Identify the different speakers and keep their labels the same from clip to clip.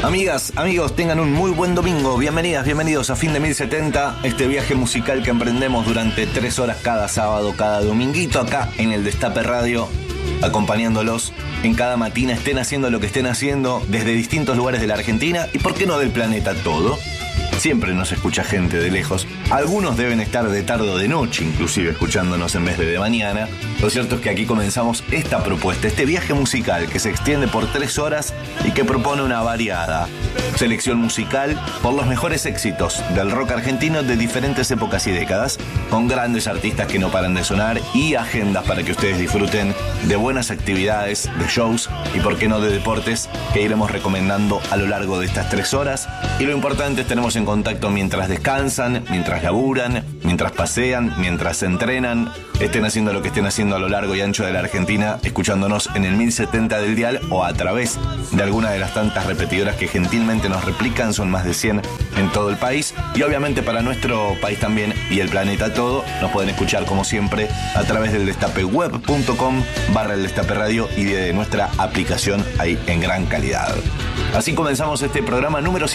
Speaker 1: Amigas, amigos, tengan un muy buen domingo. Bienvenidas, bienvenidos a Fin de 1070, este viaje musical que emprendemos durante 3 horas cada sábado, cada dominguito, acá en el Destape Radio, acompañándolos en cada matina, estén haciendo lo que estén haciendo, desde distintos lugares de la Argentina y por qué no del planeta todo. Siempre nos escucha gente de lejos. Algunos deben estar de tarde o de noche, inclusive escuchándonos en vez de mañana. Lo cierto es que aquí comenzamos esta propuesta, este viaje musical que se extiende por 3 horas y que propone una variada selección musical por los mejores éxitos del rock argentino de diferentes épocas y décadas, con grandes artistas que no paran de sonar y agendas para que ustedes disfruten de buenas actividades, de shows y por qué no de deportes que iremos recomendando a lo largo de estas 3 horas. Y lo importante es tenernos en contacto mientras descansan, mientras laburan, mientras pasean, mientras se entrenan, estén haciendo lo que estén haciendo a lo largo y ancho de la Argentina, escuchándonos en el 1070 del dial o a través de alguna de las tantas repetidoras que gentilmente nos replican, son más de 100 en todo el país. Y obviamente para nuestro país también y el planeta todo, nos pueden escuchar como siempre a través del destapeweb.com/el Destape Radio y de nuestra aplicación ahí en gran calidad. Así comenzamos este programa número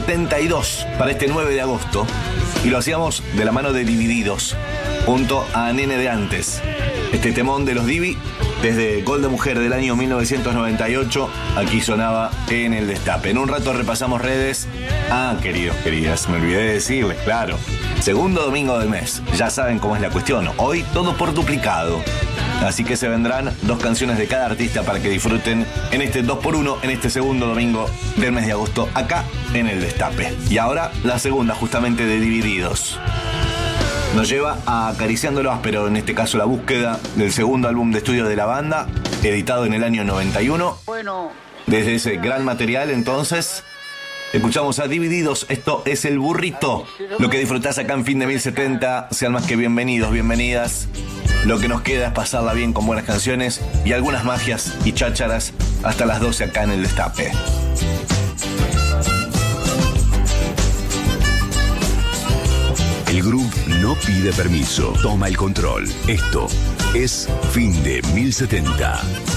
Speaker 1: 172 para este 9 de agosto y lo hacíamos de la mano de Divididos junto a Nene de Antes. Este temón de los Divi desde Gol de Mujer del año 1998 aquí sonaba en el Destape. En un rato repasamos redes. Queridos, queridas, me olvidé de decirles, claro. Segundo domingo del mes, ya saben cómo es la cuestión. Hoy todo por duplicado. Así que se vendrán 2 canciones de cada artista para que disfruten en este 2x1, en este segundo domingo del mes de agosto, acá en el Destape. Y ahora la segunda, justamente de Divididos. Nos lleva a Acariciando lo Áspero, en este caso la búsqueda del segundo álbum de estudio de la banda, editado en el año 91. Desde ese gran material, entonces, escuchamos a Divididos, esto es El Burrito. Lo que disfrutás acá en Fin de 1070, sean más que bienvenidos, bienvenidas. Lo que nos queda es pasarla bien con buenas canciones y algunas magias y chácharas hasta las 12 acá en el Destape.
Speaker 2: El groove no pide permiso, toma el control. Esto es Fin de 1070.